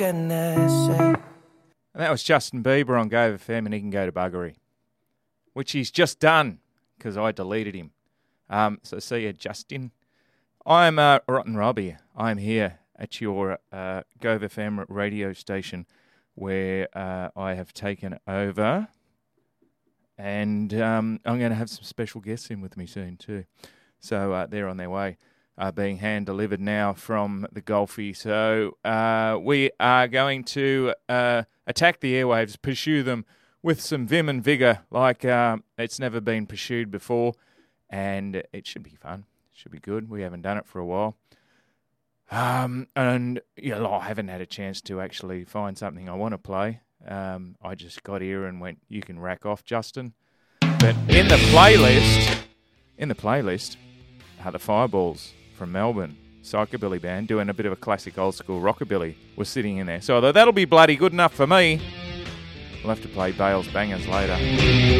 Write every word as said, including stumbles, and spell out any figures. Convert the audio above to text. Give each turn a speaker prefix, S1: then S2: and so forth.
S1: And that was Justin Bieber on Go F M, and he can go to buggery, which he's just done because I deleted him. Um, so see you, Justin. I'm uh, Rotten Robbie. I'm here at your uh, Go F M radio station where uh, I have taken over, and um, I'm going to have some special guests in with me soon too. So uh, they're on their way. Uh, being hand-delivered now from the Golfie. So uh, we are going to uh, attack the airwaves, pursue them with some vim and vigour like uh, it's never been pursued before, and it should be fun. It should be good. We haven't done it for a while. Um, and you know, I haven't had a chance to actually find something I want to play. Um, I just got here and went, you can rack off, Justin. But in the playlist, in the playlist are the Fireballs from Melbourne, psychobilly band, doing a bit of a classic old school rockabilly, was sitting in there. So although that'll be bloody good enough for me, we'll have to play Bale's Bangers later.